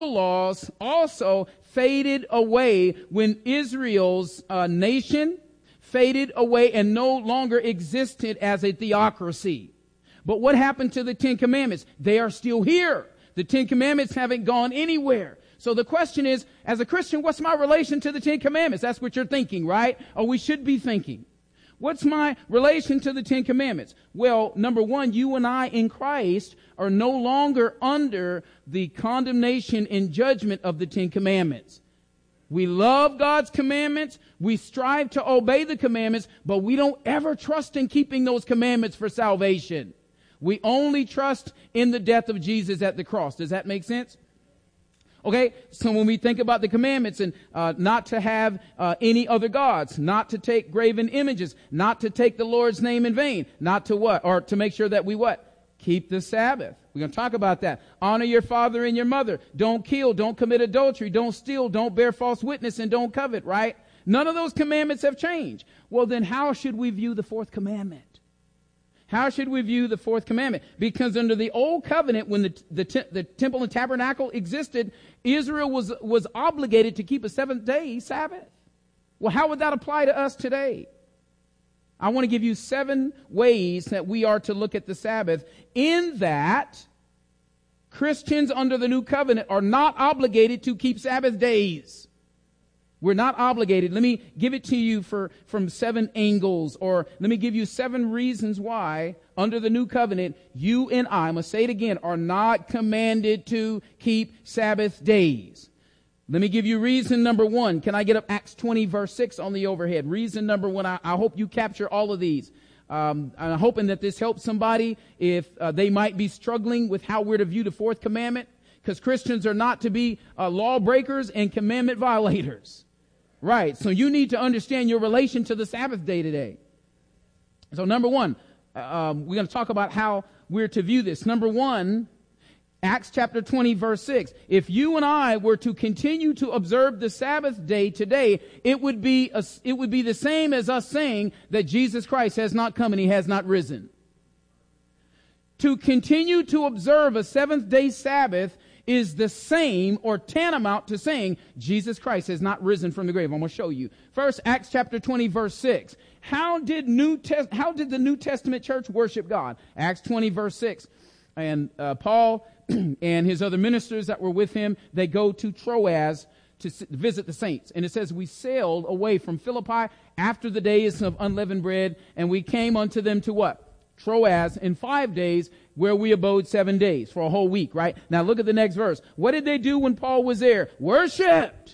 laws also faded away when Israel's nation faded away and no longer existed as a theocracy. But what happened to the Ten Commandments? They are still here. The Ten Commandments haven't gone anywhere. So the question is, as a Christian, what's my relation to the Ten Commandments? That's what you're thinking, right? Or we should be thinking. What's my relation to the Ten Commandments? Well, number one, you and I in Christ are no longer under the condemnation and judgment of the Ten Commandments. We love God's commandments. We strive to obey the commandments, but we don't ever trust in keeping those commandments for salvation. We only trust in the death of Jesus at the cross. Does that make sense? Okay, so when we think about the commandments and not to have any other gods, not to take graven images, not to take the Lord's name in vain, not to what? Or to make sure that we what? Keep the Sabbath. We're going to talk about that. Honor your father and your mother. Don't kill. Don't commit adultery. Don't steal. Don't bear false witness and don't covet, right? None of those commandments have changed. Well, then how should we view the fourth commandment? How should we view the fourth commandment? Because under the old covenant, when the temple and tabernacle existed, Israel was obligated to keep a seventh-day Sabbath. Well, how would that apply to us today? I want to give you 7 ways that we are to look at the Sabbath, in that Christians under the new covenant are not obligated to keep Sabbath days. We're not obligated. Let me give it to you from 7 angles, or let me give you 7 reasons why under the new covenant, you and I must say it again, are not commanded to keep Sabbath days. Let me give you reason number 1. Can I get up Acts 20 verse 6 on the overhead? Reason number 1. I hope you capture all of these. I'm hoping that this helps somebody if they might be struggling with how we're to view the fourth commandment, because Christians are not to be lawbreakers and commandment violators. Right. So you need to understand your relation to the Sabbath day today. So number 1, we're going to talk about how we're to view this. Number 1, Acts chapter 20 verse 6. If you and I were to continue to observe the Sabbath day today, it would be the same as us saying that Jesus Christ has not come and he has not risen. To continue to observe a seventh-day Sabbath is the same or tantamount to saying Jesus Christ has not risen from the grave. I'm going to show you. First, Acts chapter 20 verse 6. How did the New Testament church worship God? Acts 20 verse 6. And Paul and his other ministers that were with him, they go to Troas to visit the saints. And it says, we sailed away from Philippi after the days of unleavened bread, and we came unto them to what? Troas in 5 days, where we abode 7 days, for a whole week, right? Now look at the next verse. What did they do when Paul was there? Worshipped.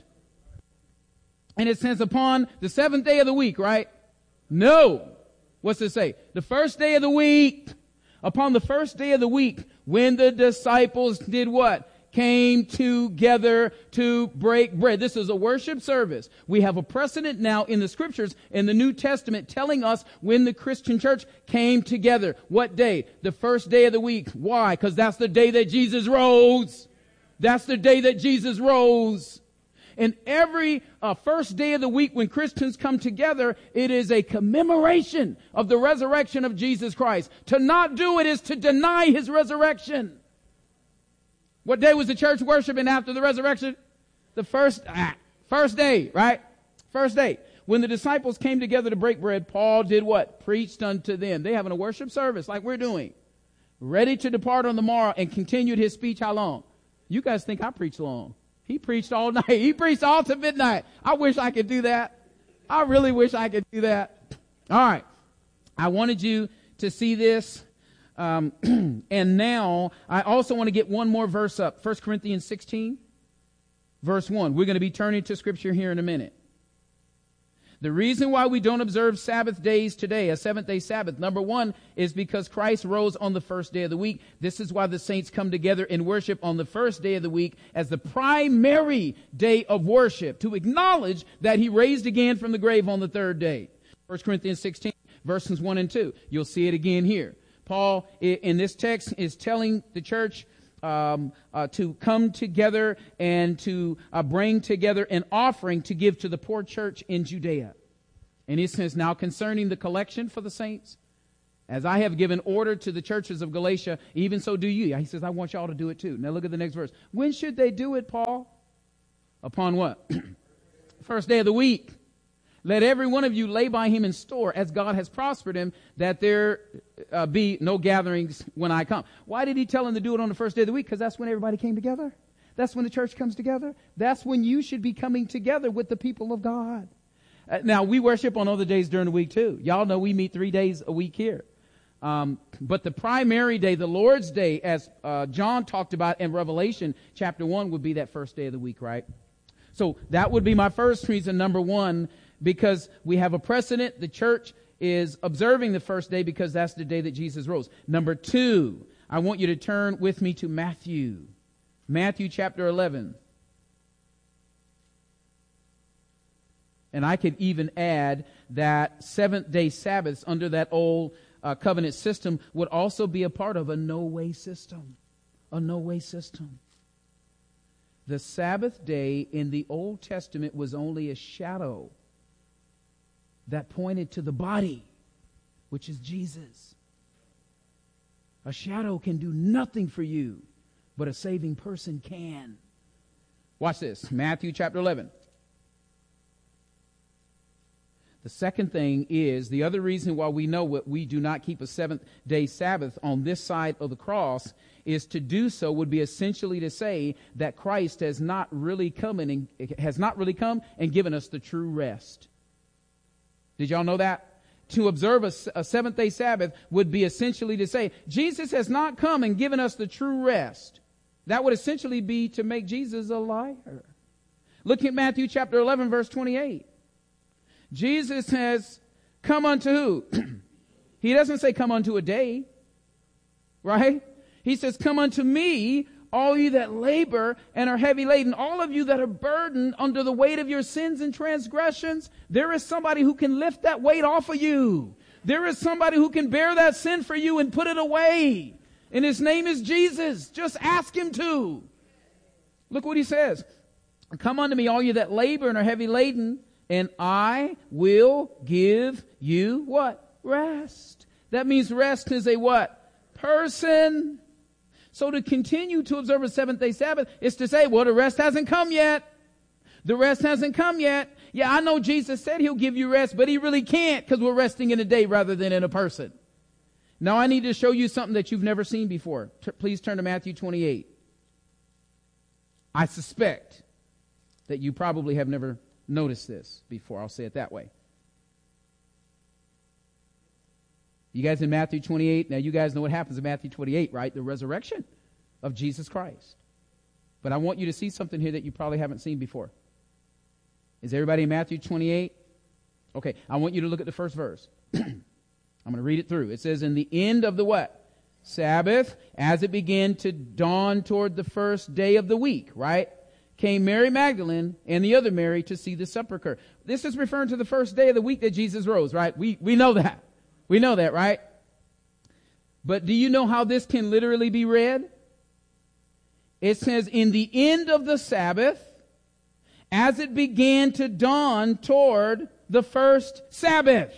And it says upon the 7th day of the week, right? No. What's it say? The first day of the week. Upon the first day of the week, when the disciples did what? Came together to break bread. This is a worship service. We have a precedent now in the scriptures in the New Testament telling us when the Christian church came together. What day? The first day of the week. Why? Because that's the day that Jesus rose. That's the day that Jesus rose. And every first day of the week when Christians come together, it is a commemoration of the resurrection of Jesus Christ. To not do it is to deny his resurrection. What day was the church worshiping after the resurrection? The first day, right? First day. When the disciples came together to break bread, Paul did what? Preached unto them. They having a worship service like we're doing. Ready to depart on the morrow, and continued his speech how long? You guys think I preach long. He preached all night. He preached all to midnight. I wish I could do that. I really wish I could do that. All right. I wanted you to see this. And now I also want to get one more verse up. 1 Corinthians 16, verse 1. We're going to be turning to scripture here in a minute. The reason why we don't observe Sabbath days today, a seventh-day Sabbath, number 1, is because Christ rose on the first day of the week. This is why the saints come together and worship on the first day of the week as the primary day of worship, to acknowledge that he raised again from the grave on the third day. 1 Corinthians 16, verses 1 and 2. You'll see it again here. Paul, in this text, is telling the church to come together and to bring together an offering to give to the poor church in Judea. And he says, now concerning the collection for the saints, As I have given order to the churches of Galatia, even so do you. He says, I want y'all to do it too. Now look at the next verse. When should they do it, Paul? Upon what? First day of the week. Let every one of you lay by him in store, as God has prospered him, that there be no gatherings when I come. Why did he tell him to do it on the first day of the week? Because that's when everybody came together. That's when the church comes together. That's when you should be coming together with the people of God. Now, we worship on other days during the week too. Y'all know we meet 3 days a week here. But the primary day, the Lord's Day, as John talked about in Revelation chapter 1, would be that first day of the week, right? So that would be my first reason, number one, because we have a precedent. The church is observing the first day because that's the day that Jesus rose. Number two, I want you to turn with me to Matthew. Matthew chapter 11. And I could even add that seventh-day Sabbaths under that old covenant system would also be a part of a no-way system. A no-way system. The Sabbath day in the Old Testament was only a shadow that pointed to the body, which is Jesus. A shadow can do nothing for you, but a saving person can. Watch this. Matthew chapter 11. The second thing is, the other reason why we know what we do not keep a seventh-day Sabbath on this side of the cross is to do so would be essentially to say that Christ has not really come and given us the true rest. Did y'all know that? To observe a seventh-day Sabbath would be essentially to say, Jesus has not come and given us the true rest. That would essentially be to make Jesus a liar. Look at Matthew chapter 11, verse 28. Jesus has come unto who? He doesn't say come unto a day, right? He says, come unto me, all you that labor and are heavy laden, all of you that are burdened under the weight of your sins and transgressions. There is somebody who can lift that weight off of you. There is somebody who can bear that sin for you and put it away. And his name is Jesus. Just ask him to. Look what he says. Come unto me, all you that labor and are heavy laden, and I will give you what? Rest. That means rest is a what? Person. So to continue to observe a seventh-day Sabbath is to say, well, the rest hasn't come yet. The rest hasn't come yet. Yeah, I know Jesus said he'll give you rest, but he really can't because we're resting in a day rather than in a person. Now I need to show you something that you've never seen before. Please turn to Matthew 28. I suspect that you probably have never noticed this before. I'll say it that way. You guys in Matthew 28, now you guys know what happens in Matthew 28, right? The resurrection of Jesus Christ. But I want you to see something here that you probably haven't seen before. Is everybody in Matthew 28? Okay, I want you to look at the first verse. I'm going to read it through. It says, in the end of the what? Sabbath, as it began to dawn toward the first day of the week, right? Came Mary Magdalene and the other Mary to see the sepulchre. This is referring to the first day of the week that Jesus rose, right? We know that. We know that, right? But do you know how this can literally be read? It says, in the end of the Sabbath, as it began to dawn toward the first Sabbath.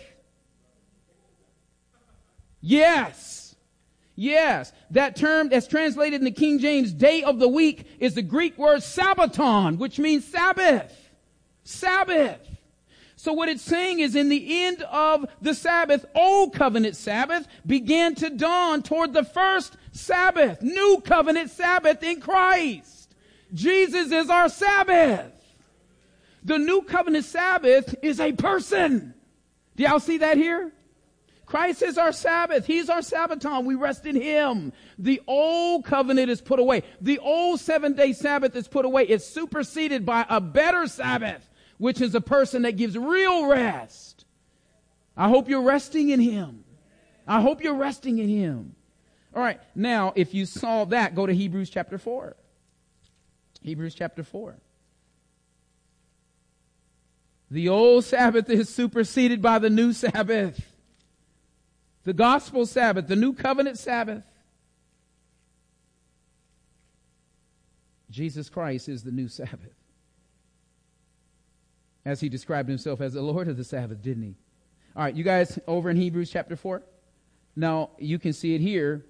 Yes. Yes. That term that's translated in the King James, day of the week, is the Greek word Sabbaton, which means Sabbath. Sabbath. So what it's saying is in the end of the Sabbath, Old Covenant Sabbath, began to dawn toward the first Sabbath, New Covenant Sabbath in Christ. Jesus is our Sabbath. The New Covenant Sabbath is a person. Do y'all see that here? Christ is our Sabbath. He's our Sabbaton. We rest in Him. The old covenant is put away. The old 7-day Sabbath is put away. It's superseded by a better Sabbath, which is a person that gives real rest. I hope you're resting in Him. I hope you're resting in Him. All right. Now, if you saw that, go to Hebrews chapter 4. Hebrews chapter 4. The old Sabbath is superseded by the new Sabbath. The gospel Sabbath, the new covenant Sabbath. Jesus Christ is the new Sabbath. As He described Himself as the Lord of the Sabbath, didn't He? All right, you guys over in Hebrews chapter 4. Now, you can see it here.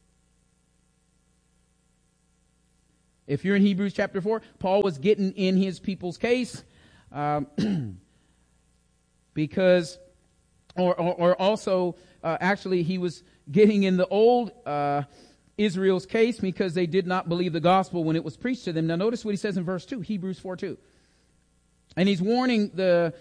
If you're in Hebrews chapter 4, Paul was getting in his people's case because, or also, actually, he was getting in the old Israel's case because they did not believe the gospel when it was preached to them. Now, notice what he says in verse 2, Hebrews 4:2. And he's warning the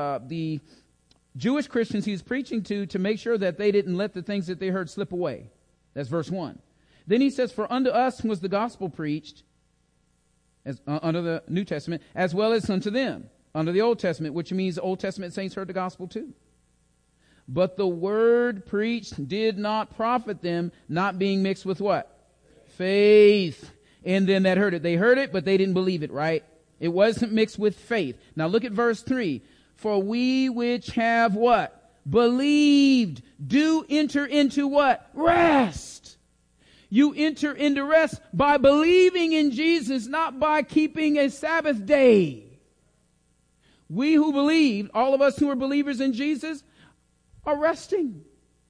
Jewish Christians he's preaching to make sure that they didn't let the things that they heard slip away. That's verse 1. Then he says, for unto us was the gospel preached, as under the New Testament, as well as unto them, under the Old Testament, which means the Old Testament saints heard the gospel too. But the word preached did not profit them, not being mixed with what? Faith in them that heard it. They heard it, but they didn't believe it, right? It wasn't mixed with faith. Now look at verse 3. For we which have what? Believed do enter into what? Rest. You enter into rest by believing in Jesus, not by keeping a Sabbath day. We who believed, all of us who are believers in Jesus, are resting.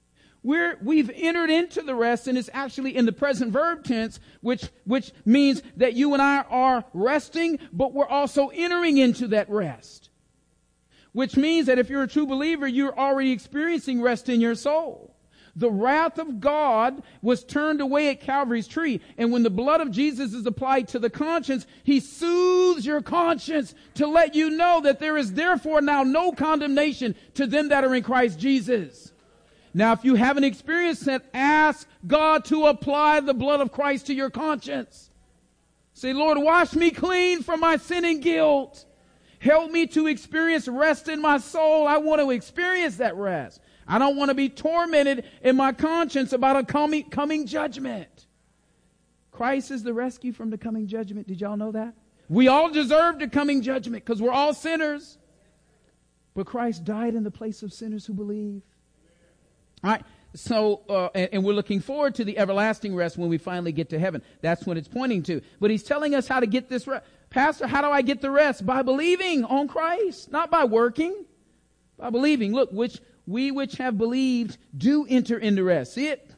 We've entered into the rest, and it's actually in the present verb tense, which means that you and I are resting, but we're also entering into that rest. Which means that if you're a true believer, you're already experiencing rest in your soul. The wrath of God was turned away at Calvary's tree. And when the blood of Jesus is applied to the conscience, he soothes your conscience to let you know that there is therefore now no condemnation to them that are in Christ Jesus. Now, if you haven't experienced that, ask God to apply the blood of Christ to your conscience. Say, Lord, wash me clean from my sin and guilt. Help me to experience rest in my soul. I want to experience that rest. I don't want to be tormented in my conscience about a coming judgment. Christ is the rescue from the coming judgment. Did y'all know that? We all deserve the coming judgment because we're all sinners. But Christ died in the place of sinners who believe. All right. So, and we're looking forward to the everlasting rest when we finally get to heaven. That's what it's pointing to. But he's telling us how to get this rest. Pastor, how do I get the rest? By believing on Christ, not by working. By believing. Look, we which have believed do enter into rest. See it?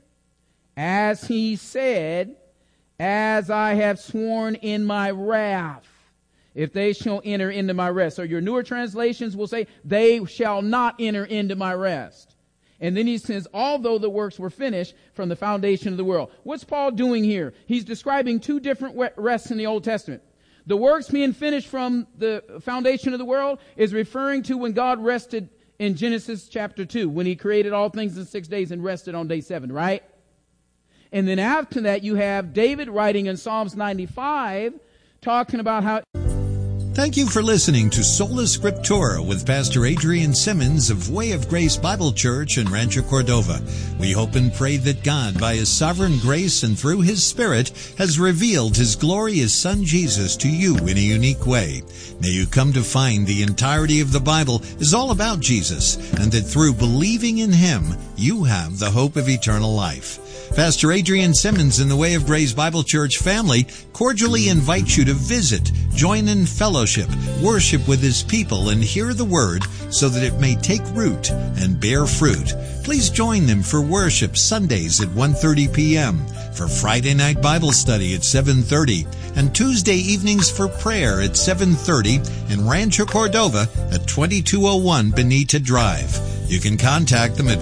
As he said, as I have sworn in my wrath, if they shall enter into my rest. So your newer translations will say, they shall not enter into my rest. And then he says, although the works were finished from the foundation of the world. What's Paul doing here? He's describing two different rests in the Old Testament. The works being finished from the foundation of the world is referring to when God rested in Genesis chapter 2, when he created all things in 6 days and rested on day 7, right? And then after that, you have David writing in Psalms 95, talking about how... Thank you for listening to Sola Scriptura with Pastor Adrian Simmons of Way of Grace Bible Church in Rancho Cordova. We hope and pray that God, by His sovereign grace and through His Spirit, has revealed His glorious Son Jesus to you in a unique way. May you come to find the entirety of the Bible is all about Jesus, and that through believing in Him, you have the hope of eternal life. Pastor Adrian Simmons and the Way of Grace Bible Church family cordially invite you to visit, join in fellowship, worship with His people, and hear the Word so that it may take root and bear fruit. Please join them for worship Sundays at 1:30 p.m., for Friday night Bible study at 7:30, and Tuesday evenings for prayer at 7:30 in Rancho Cordova at 2201 Benita Drive. You can contact them at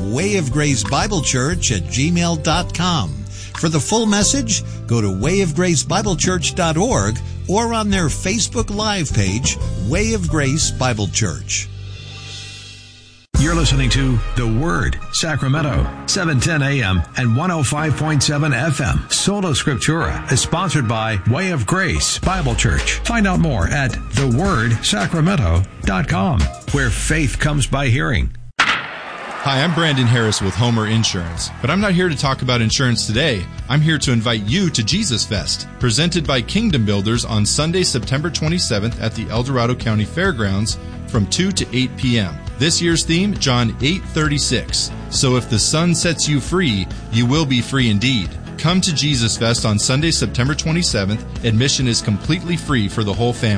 wayofgracebiblechurch@gmail.com. For the full message, go to wayofgracebiblechurch.org or on their Facebook Live page, Way of Grace Bible Church. You're listening to The Word, Sacramento, 710 AM and 105.7 FM. Sola Scriptura is sponsored by Way of Grace Bible Church. Find out more at thewordsacramento.com, where faith comes by hearing. Hi, I'm Brandon Harris with Homer Insurance, but I'm not here to talk about insurance today. I'm here to invite you to Jesus Fest, presented by Kingdom Builders on Sunday, September 27th at the El Dorado County Fairgrounds from 2 to 8 p.m. This year's theme, John 8:36. So if the Son sets you free, you will be free indeed. Come to Jesus Fest on Sunday, September 27th. Admission is completely free for the whole family.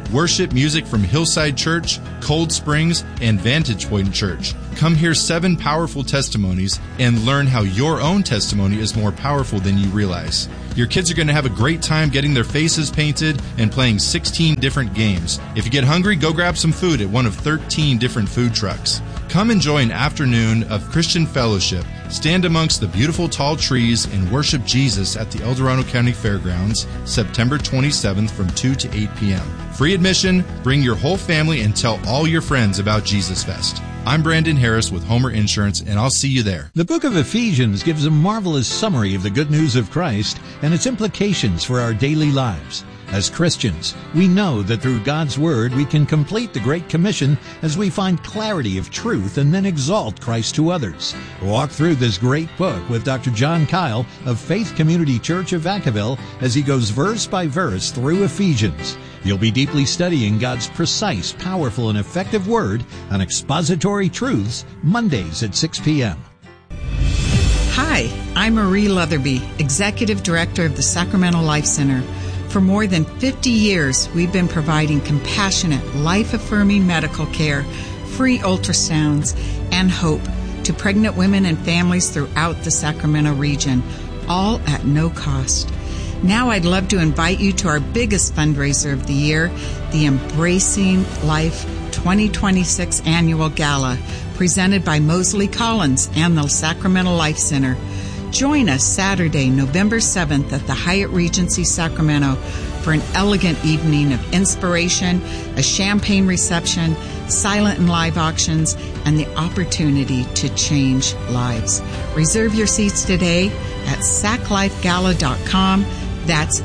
worship music from Hillside Church, Cold Springs, and Vantage Point Church. Come hear 7 powerful testimonies and learn how your own testimony is more powerful than you realize. Your kids are going to have a great time getting their faces painted and playing 16 different games. If you get hungry, go grab some food at one of 13 different food trucks. Come enjoy an afternoon of Christian fellowship. Stand amongst the beautiful tall trees and worship Jesus at the El Dorado County Fairgrounds, September 27th from 2 to 8 p.m. Free admission, bring your whole family, and tell all your friends about Jesus Fest. I'm Brandon Harris with Homer Insurance, and I'll see you there. The book of Ephesians gives a marvelous summary of the good news of Christ and its implications for our daily lives. As Christians, we know that through God's Word we can complete the Great Commission as we find clarity of truth and then exalt Christ to others. Walk through this great book with Dr. John Kyle of Faith Community Church of Vacaville as he goes verse by verse through Ephesians. You'll be deeply studying God's precise, powerful, and effective Word on Expository Truths, Mondays at 6 p.m. Hi, I'm Marie Leatherby, Executive Director of the Sacramento Life Center. For more than 50 years, we've been providing compassionate, life-affirming medical care, free ultrasounds, and hope to pregnant women and families throughout the Sacramento region, all at no cost. Now I'd love to invite you to our biggest fundraiser of the year, the Embracing Life 2026 Annual Gala, presented by Mosley Collins and the Sacramento Life Center. Join us Saturday, November 7th at the Hyatt Regency Sacramento for an elegant evening of inspiration, a champagne reception, silent and live auctions, and the opportunity to change lives. Reserve your seats today at saclifegala.com. That's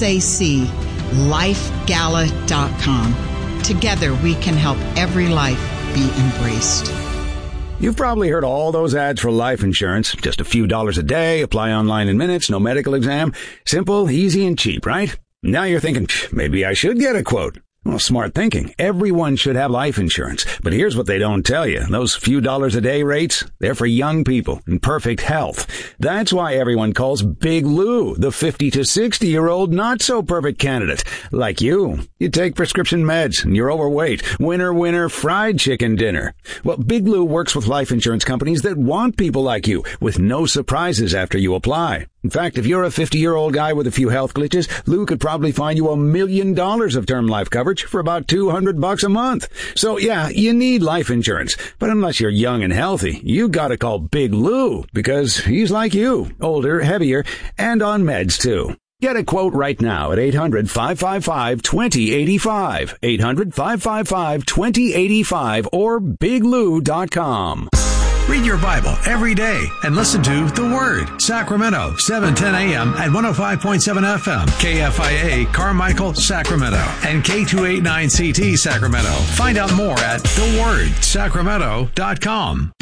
SACLifegala.com. Together we can help every life be embraced. You've probably heard all those ads for life insurance. Just a few dollars a day, apply online in minutes, no medical exam. Simple, easy, and cheap, right? Now you're thinking, maybe I should get a quote. Well, smart thinking. Everyone should have life insurance. But here's what they don't tell you. Those few dollars a day rates, they're for young people in perfect health. That's why everyone calls Big Lou the 50 to 60-year-old not-so-perfect candidate. Like you. You take prescription meds and you're overweight. Winner, fried chicken dinner. Well, Big Lou works with life insurance companies that want people like you with no surprises after you apply. In fact, if you're a 50-year-old guy with a few health glitches, Lou could probably find you $1 million of term life coverage for about $200 a month. So yeah, you need life insurance. But unless you're young and healthy, you gotta call Big Lou because he's like you, older, heavier, and on meds too. Get a quote right now at 800-555-2085, 800-555-2085, or biglou.com. Read your Bible every day and listen to The Word. Sacramento, 710 a.m. at 105.7 FM. KFIA, Carmichael, Sacramento. And K289CT, Sacramento. Find out more at thewordsacramento.com.